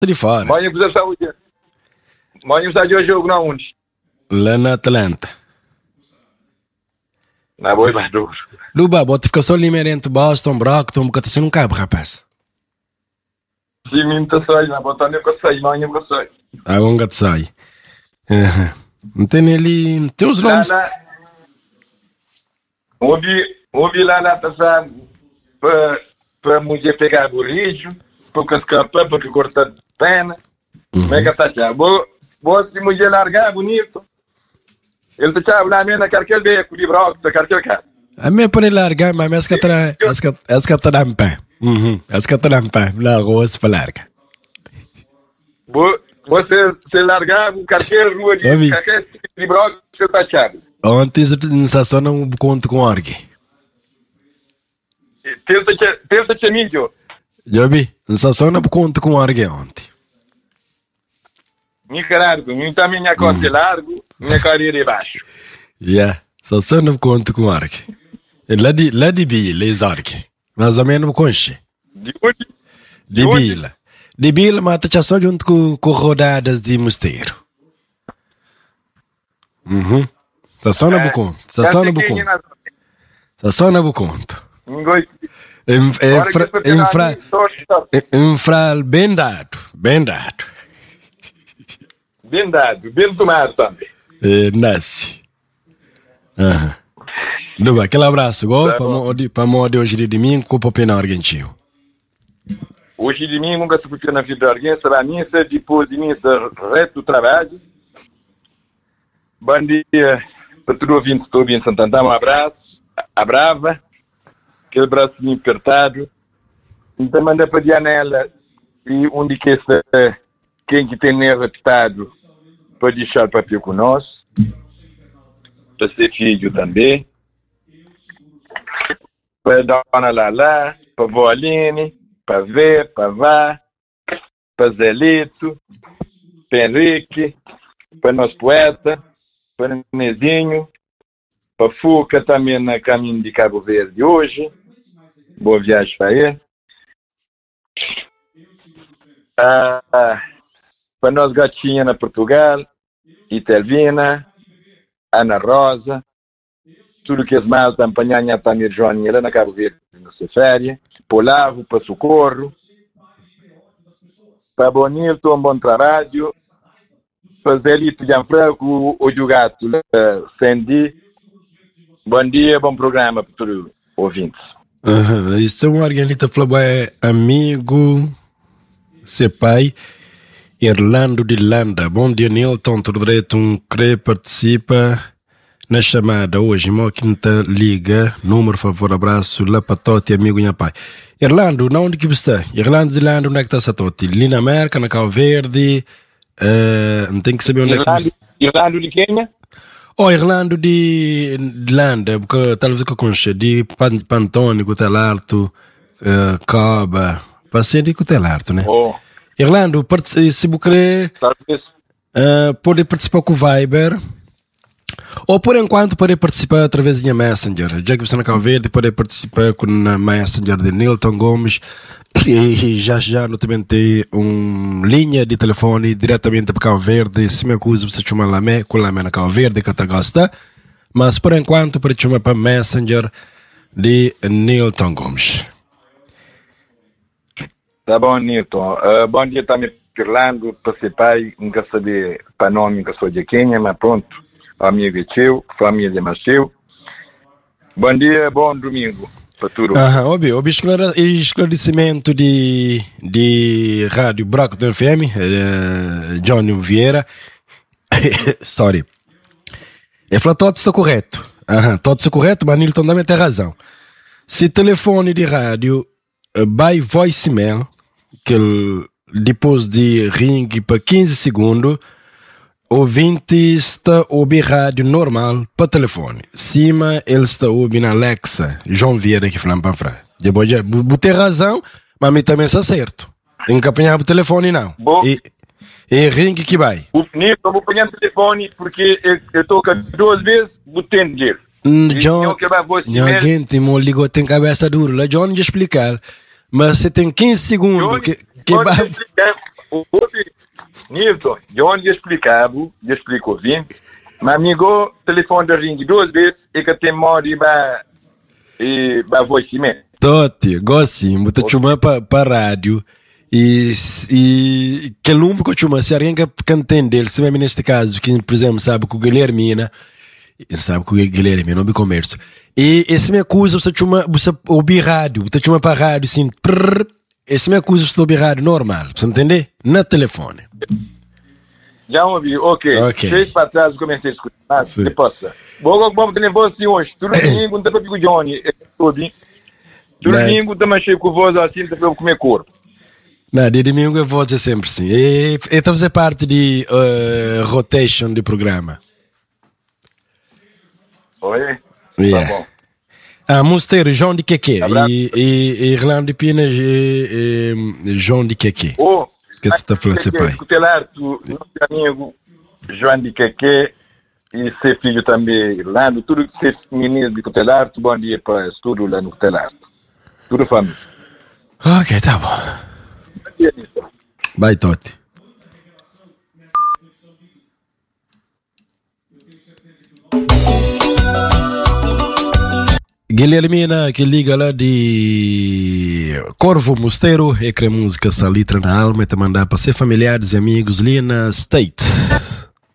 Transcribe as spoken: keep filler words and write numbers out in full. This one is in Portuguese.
de fora. Amanhã precisa saúde. Amanhã precisa de hoje jogo na onde? Lá na Atlanta. Na boa mais duro. Luba, bota fica só limerente Boston, Brockton, porque você não cabe, rapaz. Sim, me tá saindo, na botar nem que sai, amanhã que sai. Ah, um gato sai. Não tem ele, tem os nomes. Ouvi, ouvi lá na passar para para mulher pegar burricho, porque escapar, porque cortar pena. Como é que tá já? Boa, boa se mulher largar bonito. Ele te chama lá mesmo, quer que ele veja com o livro, quer que ele quer. A minha para ele largar, mas essa que tá, essa que essa que tá dando pé. Uhum. Essa que tá dando pé, lá roça para largar. Boa, você se largar com qualquer rua de qualquer livro, você tá chave. Ontem você só não conta com orgue. Terça que mídio. Já vi, você só não conta com orgue ontem. Minha caralho, minha também minha costa largo, minha carreira é baixo. Yeah, só só não conta com orgue. Lá de lá de bila, é orgue. Mais ou menos conche. De onde? De bila. De bila, mas tá só junto com, com rodadas de mosteiro. Uhum. Só só não conto. Só só não conto. Só só não conto. Infra, infra, infra, bem dado, bem dado. Bem dado, bem tomado também. É, nasce. Aham. Duba, aquele abraço, igual para modo hoje de domingo, com o papel argentino. Hoje de mim, nunca se puxou na vida de alguém, será missa, depois de missa, reto do trabalho. Bom dia para todo ouvinte, estou ouvindo Santander, um abraço, a brava, aquele bracinho apertado. Então manda para a Dianela e onde que esse, quem que tem nervo apertado para deixar papel com nós, para ser filho também, para Dona Lala, para a vó Aline, para Ver, para Vá, para Zelito, para Henrique, para nosso poeta, para Nezinho, para Fuca também na caminho de Cabo Verde hoje. Boa viagem para ele. Ah, ah, para nós gatinha na Portugal, Itelvina, Ana Rosa, tudo que é mal, Tampanhanha, Tamir João e na Cabo Verde na sua férias. Polavo, para Socorro, para Bonito, um bom trabalho, para Zelito Gianfranco, o Jugato, Sandy. Bom dia, bom programa para todos os ouvintes. Uhum. Isso é um organista falou, é amigo, seu pai, Irlando de Landa. Bom dia, Nilton, tudo direito, um crê participa na chamada hoje, mo quinta liga, número, favor, abraço, lá para Toti, amigo e pai. Irlando, não onde que você está? Irlando de Landa, onde é que está essa Toti? Ali na América, na Cabo Verde, uh, não tem que saber onde Irlando, é que você... Irlando de Quênia? Oh, Irlando de, de Landa, porque talvez eu conheça, de Pan, Pantone, Cutelarto, uh, Coba, passei de Cutelarto, né? Oh. Irlando, se você querer, uh, pode participar com o Viber, ou por enquanto pode participar através da minha Messenger. Já que você não quer ver, pode participar com a Messenger de Nilton Gomes. E já já não também tem uma linha de telefone diretamente para Cabo Verde. Se me acusa, você chama lá com lá na Cabo Verde, que você gosta. Mas por enquanto pode chamar para Messenger de Nilton Gomes. Tá bom, Nilton. Uh, bom dia também para Irlando, para ser pai. Nunca saber para nome que sou de Quênia, mas pronto. Amigo é seu, família é seu. Bom dia, bom domingo para tudo. Aham, óbvio, óbvio, esclarecimento de, de Rádio Brockton F M, uh, Johnny Vieira. Sorry. Ele falou, todo está correto. Aham, todo está correto, mas Nilton também tem razão. Se telefone de rádio, uh, by voicemail, que ele, depois de ring para quinze segundos, ouvinte está a ouvir rádio normal para telefone. Cima, ele está a ouvir na Alexa. João Vieira que falando para frente. Depois, vou ter razão, mas a mim também está certo. Tem que apanhar o telefone, não. Bom. E, e ring que vai. O Nilton, vou apanhar o telefone porque eu estou duas vezes, vou atender. John, alguém tem um ligou, tem cabeça dura. Lá, John, de explicar. Mas você tem quinze segundos. John, que, que vai... Ouve, Nilton, de onde eu explicava, eu explico, vim, mas amigo, telefone da ring duas vezes e que tem modo de e ba voice mesmo. Tote, gosto, muita chuma para pa rádio e e que lumbo que chuma se alguém que entende ele, se mesmo neste caso, que por exemplo sabe que o Guilhermina, sabe que o Guilhermina não é comércio. E esse me acusa você chuma, você ouvir rádio, você chuma para rádio assim, prrr, esse me acusa você ouvir rádio normal, você entender? Na telefone. Já ouvi, ok. Ok. Três para trás eu comecei a escutar, Sim. depois. Bom, vamos ter voz assim hoje. Tudo domingo, não tem para o Johnny, tudo. Tudo Né? domingo, também chego com voz assim, não para comer corpo. Não, de domingo eu vou dizer sempre sim. E e fazer parte de uh, rotation do programa. Oi? Yeah. Tá bom. Ah, Mosteiro, João de Queque. Abraço. E, e, e Irlanda de Pinas, e, e, João de Queque. Oh, Que você está falando, seu pai? Escutelar, tu, nosso amigo João de Queque e seu filho também, lá no tudo que ser menino de Cutelar, tu bom dia para estudo lá no Cutelar. Tudo família. Ok, tá bom. Bye, Totti. Guilhermina, que liga lá de Corvo Mosteiro, e que música Salitra na alma e te mandar para ser familiares e amigos ali na State.